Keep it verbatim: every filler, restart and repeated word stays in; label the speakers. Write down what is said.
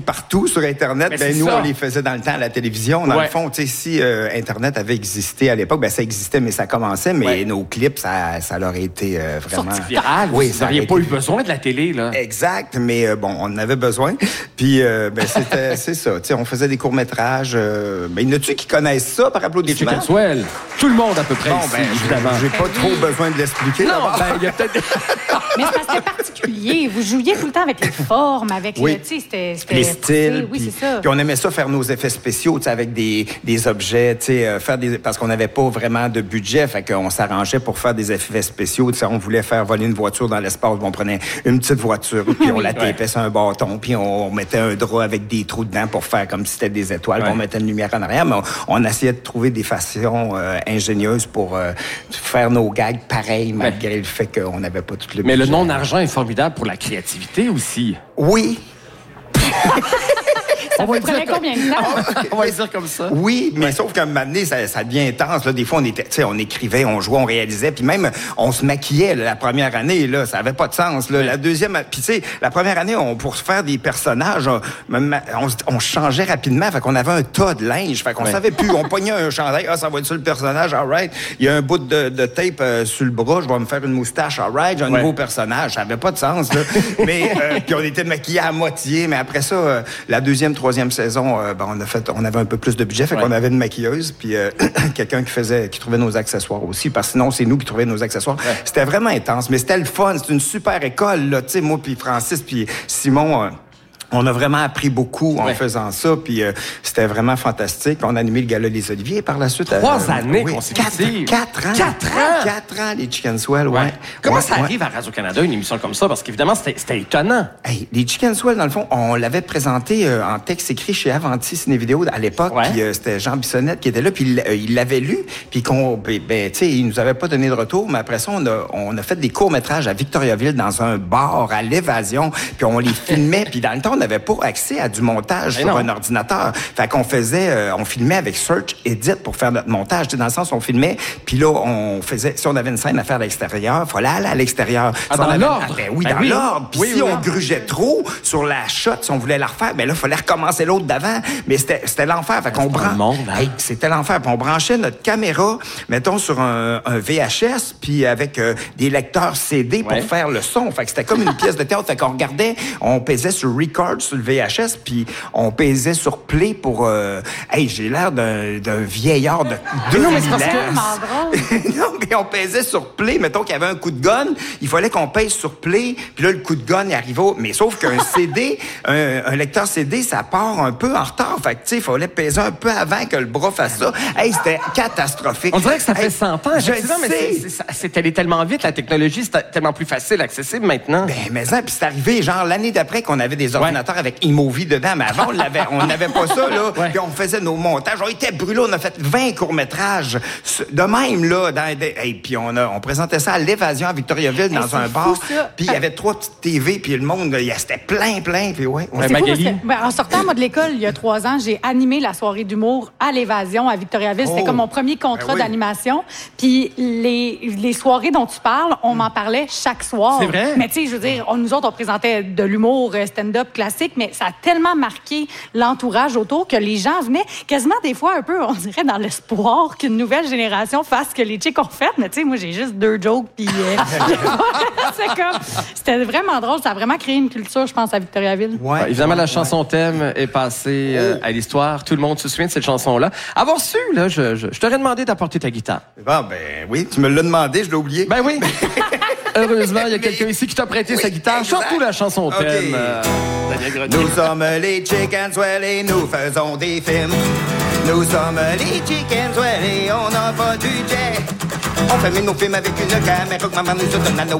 Speaker 1: partout sur Internet.
Speaker 2: Mais
Speaker 1: ben, nous,
Speaker 2: ça.
Speaker 1: on les faisait dans le temps à la télévision. Dans
Speaker 2: Ouais.
Speaker 1: le fond, tu sais, si euh, Internet avait existé à l'époque, ben ça existait, mais ça commençait. Mais
Speaker 2: Ouais.
Speaker 1: nos clips, ça, ça leur été euh, vraiment...
Speaker 2: Sorti viral.
Speaker 1: Oui,
Speaker 2: Vous
Speaker 1: ça
Speaker 2: n'auriez
Speaker 1: aurait
Speaker 2: pas
Speaker 1: été-
Speaker 2: eu besoin de la télé, là.
Speaker 1: Exact, mais euh, bon, on en avait besoin. Puis, euh, ben, c'était, c'est ça. Tu sais, on faisait des courts-métrages. Euh, ben, y en a-tu qui connaissent ça par
Speaker 2: Les
Speaker 1: applaudissement?
Speaker 2: Chicken Swell. Tout le monde, à peu près,
Speaker 1: Bon,
Speaker 2: ici,
Speaker 1: ben,
Speaker 2: évidemment.
Speaker 1: j'ai pas trop besoin de l'expliquer.
Speaker 2: Non,
Speaker 1: d'abord.
Speaker 2: ben, il y a peut-être...
Speaker 3: Mais c'est parce que c'était particulier. Vous jouiez tout le temps avec les formes, avec
Speaker 1: Oui.
Speaker 3: le, tu sais, c'était, c'était
Speaker 1: Les
Speaker 3: poussé.
Speaker 1: styles.
Speaker 3: Oui,
Speaker 1: puis,
Speaker 3: c'est ça.
Speaker 1: puis on aimait ça faire nos effets spéciaux, tu sais, avec des, des objets, tu sais, euh, faire des, parce qu'on n'avait pas vraiment de budget, fait qu'on s'arrangeait pour faire des effets spéciaux. Tu sais, on voulait faire voler une voiture dans l'espace, on prenait une petite voiture, puis on la tapait sur un bâton, puis on mettait un drap avec des trous dedans pour faire comme si c'était des étoiles,
Speaker 2: Ouais.
Speaker 1: puis on mettait une lumière en arrière, mais on, on essayait de trouver des façons euh, ingénieuses pour euh, faire nos gags pareils, malgré le fait qu'on n'avait pas tout le
Speaker 2: Mais le
Speaker 1: budget.
Speaker 2: non-argent est formidable pour la créativité aussi.
Speaker 1: Oui.
Speaker 3: Ça
Speaker 2: On va
Speaker 3: vous prenait
Speaker 2: dire-
Speaker 3: combien de temps?
Speaker 2: On va le dire comme ça.
Speaker 1: Oui, mais sauf qu'à un moment donné, ça, ça devient intense. Là. Des fois, on était, tu sais, on écrivait, on jouait, on réalisait, puis même on se maquillait là, la première année. Là, ça avait pas de sens. Là. La deuxième, puis tu sais, la première année, on pour se faire des personnages, on, on, se- on changeait rapidement. Fait qu'on avait un tas de linge. Fait qu'on
Speaker 2: Ouais.
Speaker 1: savait plus. On pognait un chandail, ah, ça va être sur le personnage, all right. Il y a un bout de, de tape euh, sur le bras, je vais me faire une moustache, all right. J'ai un
Speaker 2: Ouais.
Speaker 1: nouveau personnage. Ça avait pas de sens. Là. mais euh, puis on était maquillés à moitié. Mais après ça, euh, la deuxième, troisième saison, euh, ben, on a fait, on avait un peu plus de budget, fait
Speaker 2: Ouais.
Speaker 1: qu'on avait une maquilleuse, puis euh, quelqu'un qui faisait, qui trouvait nos accessoires aussi, parce que sinon c'est nous qui trouvions nos accessoires.
Speaker 2: Ouais.
Speaker 1: C'était vraiment intense, mais c'était le fun. C'était une super école, là. Tu sais, moi puis Francis puis Simon. Euh, on a vraiment appris beaucoup en
Speaker 2: Ouais.
Speaker 1: faisant ça, puis euh, c'était vraiment fantastique. On a animé le Gala des Oliviers par la suite.
Speaker 2: Trois années
Speaker 1: oui,
Speaker 2: consécutives.
Speaker 1: Quatre, quatre ans.
Speaker 2: Quatre ans?
Speaker 1: Quatre ans, les Chicken Swell, ouais.
Speaker 2: Ouais. Comment
Speaker 1: Ouais,
Speaker 2: ça
Speaker 1: ouais.
Speaker 2: arrive à Radio-Canada, une émission comme ça? Parce qu'évidemment, c'était, c'était étonnant.
Speaker 1: Hey, les Chicken Swell, dans le fond, on l'avait présenté euh, en texte écrit chez Avanti Ciné Vidéo à l'époque.
Speaker 2: Ouais.
Speaker 1: Puis euh, c'était Jean Bissonnette qui était là, puis il, euh, il l'avait lu. Puis qu'on, ben, ben, tu sais, il nous avait pas donné de retour, mais après ça, on a, on a fait des courts-métrages à Victoriaville dans un bar à l'Évasion. Puis on les filmait. Puis dans le temps, on n'avait pas accès à du montage
Speaker 2: Mais
Speaker 1: sur
Speaker 2: non.
Speaker 1: un ordinateur. Fait qu'on faisait, euh, on filmait avec Search Edit pour faire notre montage. Tu sais, dans le sens, on filmait, puis là, on faisait, si on avait une scène à faire à l'extérieur, il fallait aller à l'extérieur.
Speaker 2: Ah,
Speaker 1: Si on
Speaker 2: dans
Speaker 1: avait-
Speaker 2: l'ordre?
Speaker 1: Ah, ben oui,
Speaker 2: Ben
Speaker 1: dans
Speaker 2: oui.
Speaker 1: l'ordre. Puis
Speaker 2: Oui,
Speaker 1: si
Speaker 2: oui,
Speaker 1: on
Speaker 2: oui.
Speaker 1: grugeait trop sur la shot, si on voulait la refaire, ben là, il fallait recommencer l'autre d'avant. Mais c'était, c'était l'enfer. Fait qu'on
Speaker 2: pas le
Speaker 1: bran-
Speaker 2: monde, hein?
Speaker 1: Hey, c'était l'enfer. Puis on branchait notre caméra, mettons, sur un, un V H S, puis avec euh, des lecteurs C D pour
Speaker 2: Ouais.
Speaker 1: faire le son. Fait que c'était comme une pièce de théâtre. Fait qu'on regardait, on pesait sur record sur le V H S, puis on pesait sur play pour... Euh... Hey, j'ai l'air d'un, d'un vieillard de deux
Speaker 2: non, mais
Speaker 1: mille
Speaker 2: c'est parce que-
Speaker 1: ans. non, mais on pesait sur play. Mettons qu'il y avait un coup de gun, il fallait qu'on pèse sur play, puis là, le coup de gun, il arrivait au... Mais sauf qu'un C D, un, un lecteur C D, ça part un peu en retard. Fait que, tu sais, il fallait peser un peu avant que le bras fasse ça. Hey, c'était catastrophique.
Speaker 2: On dirait que ça fait
Speaker 1: Hey,
Speaker 2: cent ans.
Speaker 1: Je
Speaker 2: effectivement, mais
Speaker 1: sais.
Speaker 2: c'est, c'est, c'est allé tellement vite, la technologie, c'est tellement plus facile, accessible maintenant.
Speaker 1: Ben, mais ça, puis c'est arrivé, genre, l'année d'après qu'on avait des ordinateurs avec iMovie dedans, mais avant, on l'avait, on n'avait pas ça, là.
Speaker 2: Ouais.
Speaker 1: Puis on faisait nos montages. On était brûlés, on a fait vingt courts-métrages. De même, là, dans des- hey, puis on a, on présentait ça à l'Évasion à Victoriaville, dans
Speaker 3: c'est
Speaker 1: un
Speaker 3: fou,
Speaker 1: bar.
Speaker 3: ça.
Speaker 1: Puis il y avait trois petites T V, puis le monde, il y a- c'était plein, plein, puis ouais. ouais.
Speaker 2: Ouais,
Speaker 3: C'est fou,
Speaker 2: Magali?
Speaker 3: parce que, ben, en sortant, moi, de l'école, il y a trois ans, j'ai animé la soirée d'humour à l'Évasion, à Victoriaville. C'était
Speaker 1: Oh.
Speaker 3: comme mon premier contrat
Speaker 1: Ben oui.
Speaker 3: d'animation. Puis les, les soirées dont tu parles, on m'en parlait chaque soir.
Speaker 2: C'est vrai?
Speaker 3: Mais tu sais, je veux dire, on, nous autres, on présentait de l'humour euh, stand-up classique, mais ça a tellement marqué l'entourage autour que les gens venaient quasiment des fois un peu, on dirait, dans l'espoir qu'une nouvelle génération fasse ce que les chicks ont fait. Mais tu sais, moi, j'ai juste deux jokes, puis... euh, c'est comme... C'était vraiment drôle. Ça a vraiment créé une culture, je pense, à Victoriaville.
Speaker 1: Ouais.
Speaker 2: Ouais, évidemment, la chanson thème est passée euh, à l'histoire. Tout le monde se souvient de cette chanson-là. Avoir su, là, je, je, je t'aurais demandé d'apporter ta guitare.
Speaker 1: Bon, ben oui, tu me l'as demandé, je l'ai oublié.
Speaker 2: Ben oui. Heureusement, il y a quelqu'un ici qui t'a prêté sa guitare.
Speaker 1: exact.
Speaker 2: Surtout la chanson
Speaker 1: OK.
Speaker 2: thème. euh, Daniel Grenier.
Speaker 1: Nous sommes les Chicken Swell et nous faisons des films. Nous sommes les Chicken Swell et on n'a pas de budget. On fait nos films avec une caméra que maman nous donne à nos